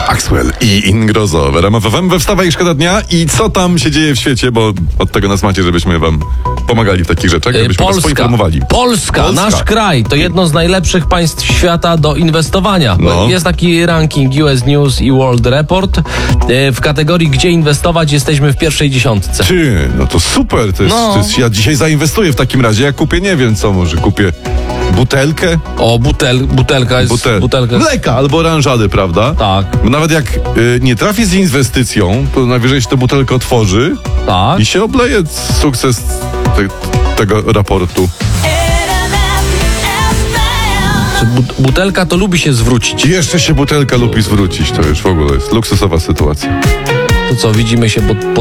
Axwell i Ingrosso w RMF FM we Wstawaj i Szkoda Dnia. I co tam się dzieje w świecie, bo od tego nas macie, żebyśmy wam pomagali w takich rzeczach, żebyśmy was poinformowali. Polska, nasz kraj, to jedno z najlepszych państw świata do inwestowania. No. Jest taki ranking US News i World Report. W kategorii gdzie inwestować jesteśmy w pierwszej dziesiątce. No to super, ja dzisiaj zainwestuję w takim razie. Ja kupię, nie wiem co, może kupię butelkę? O, butelka jest... Butelka jest... Mleka albo oranżady, prawda? Tak. Nawet jak nie trafię z inwestycją, to najwyżej się tę butelkę otworzy Tak. i się obleje sukces tego raportu. Butelka to lubi się zwrócić. I jeszcze się butelka lubi zwrócić, to już w ogóle jest luksusowa sytuacja. To co, widzimy się po